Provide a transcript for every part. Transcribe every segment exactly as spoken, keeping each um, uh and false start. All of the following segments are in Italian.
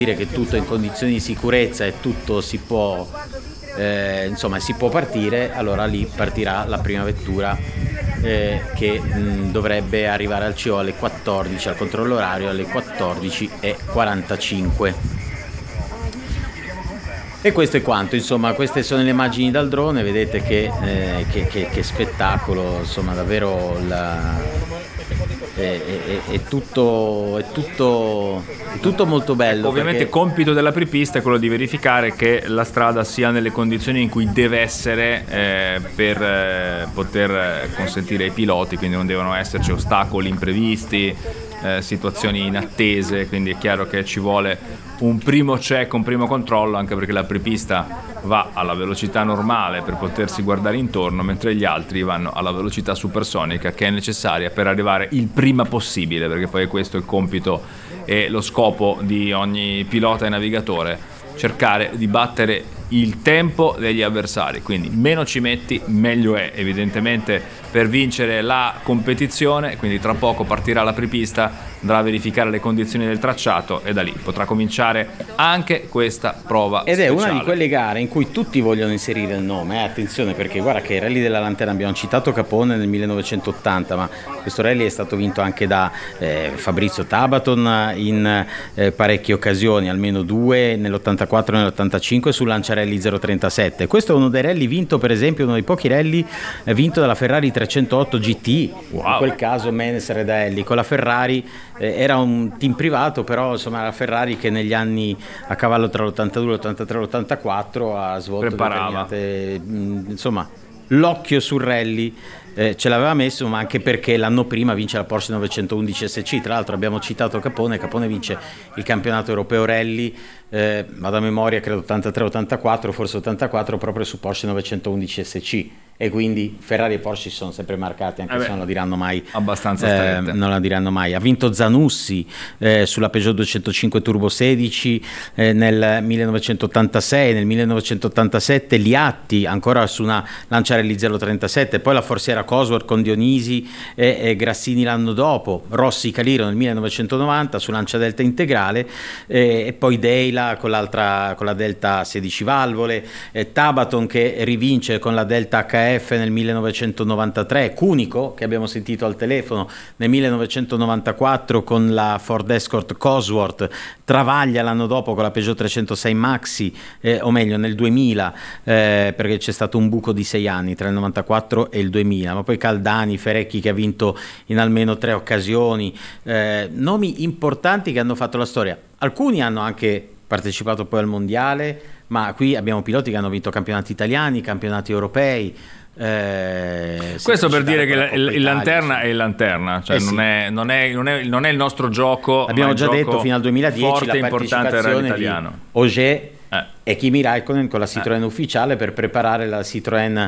dire che tutto è in condizioni di sicurezza e tutto si può, eh, insomma, si può partire, allora lì partirà la prima vettura eh, che mh, dovrebbe arrivare al C O alle quattordici, al controllo orario alle quattordici e quarantacinque. E questo è quanto, insomma, queste sono le immagini dal drone, vedete che, eh, che, che, che spettacolo, insomma, davvero la, è, è, è, tutto, è, tutto, è tutto molto bello. Ovviamente il perché... compito dell'apripista è quello di verificare che la strada sia nelle condizioni in cui deve essere eh, per eh, poter consentire ai piloti, quindi non devono esserci ostacoli imprevisti, eh, situazioni inattese, quindi è chiaro che ci vuole un primo check, un primo controllo, anche perché l'apripista va alla velocità normale per potersi guardare intorno, mentre gli altri vanno alla velocità supersonica che è necessaria per arrivare il prima possibile, perché poi questo è il compito e lo scopo di ogni pilota e navigatore, cercare di battere il tempo degli avversari, quindi meno ci metti meglio è, evidentemente, per vincere la competizione. Quindi tra poco partirà l'apripista, andrà a verificare le condizioni del tracciato e da lì potrà cominciare anche questa prova ed speciale. È una di quelle gare in cui tutti vogliono inserire il nome, eh? Attenzione, perché guarda che il Rally della Lanterna, abbiamo citato Capone nel millenovecentottanta, ma questo rally è stato vinto anche da eh, Fabrizio Tabaton in eh, parecchie occasioni, almeno due nell'ottantaquattro e nell'ottantacinque su Lanciarelli zero trentasette. Questo è uno dei rally vinto, per esempio, uno dei pochi rally eh, vinto dalla Ferrari trecentotto G T. Wow. In quel caso Menes Redelli con la Ferrari, eh, era un team privato, però insomma la Ferrari che negli anni a cavallo tra l'ottantadue, l'ottantatré e l'ottantaquattro ha svolto Preparava. determinate, mh, insomma l'occhio sul rally eh, ce l'aveva messo, ma anche perché l'anno prima vince la Porsche novecentoundici S C. Tra l'altro abbiamo citato Capone, Capone vince il campionato europeo rally, eh, vado a memoria, credo ottantatré ottantaquattro, forse ottantaquattro, proprio su Porsche novecentoundici S C, e quindi Ferrari e Porsche si sono sempre marcati, anche eh beh, se non la diranno mai abbastanza strette. Eh, non la diranno mai. Ha vinto Zanussi eh, sulla Peugeot duecentocinque Turbo sedici eh, nel millenovecentottantasei, nel millenovecentottantasette Liatti ancora su una Lanciarelli zero trentasette, poi la Forciera Cosworth con Dionisi e, e Grassini l'anno dopo, Rossi Caliro nel millenovecentonovanta su Lancia Delta integrale, eh, e poi Deila con l'altra, con la Delta sedici valvole, eh, Tabaton che rivince con la Delta H F nel millenovecentonovantatré, Cunico che abbiamo sentito al telefono nel millenovecentonovantaquattro con la Ford Escort Cosworth, travaglia l'anno dopo con la Peugeot trecentosei Maxi, eh, o meglio nel duemila, eh, perché c'è stato un buco di sei anni tra il novantaquattro e il duemila, ma poi Caldani, Ferecchi che ha vinto in almeno tre occasioni, eh, nomi importanti che hanno fatto la storia. Alcuni hanno anche partecipato poi al mondiale, ma qui abbiamo piloti che hanno vinto campionati italiani, campionati europei. Eh, Questo per dire che il, il Lanterna è il Lanterna, cioè eh non, sì. è, non, è, non, è, non è il nostro gioco. Abbiamo già detto fino al duemiladieci forte, la partecipazione italiano. di Ogier eh. e Kimi Raikkonen con la Citroën eh. ufficiale per preparare la Citroën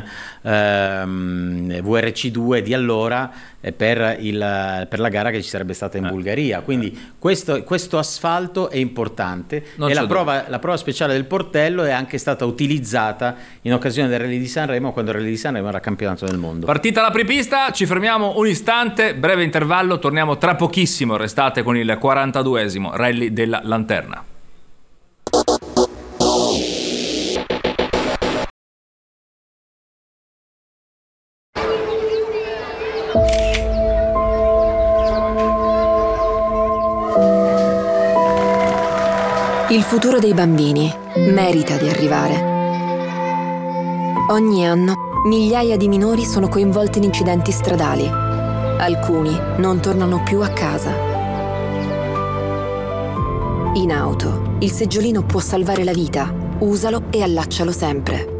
ehm, V R C due di allora eh, per, il, per la gara che ci sarebbe stata in eh. Bulgaria. Quindi eh. questo, questo asfalto è importante non e la prova, la prova speciale del Portello è anche stata utilizzata in occasione del Rally di Sanremo, quando il Rally di Sanremo era campionato del mondo. Partita l'apripista, ci fermiamo un istante, breve intervallo, torniamo tra pochissimo, restate con il quarantaduesimo Rally della Lanterna. Il futuro dei bambini merita di arrivare. Ogni anno migliaia di minori sono coinvolti in incidenti stradali. Alcuni non tornano più a casa. In auto, il seggiolino può salvare la vita. Usalo e allaccialo sempre.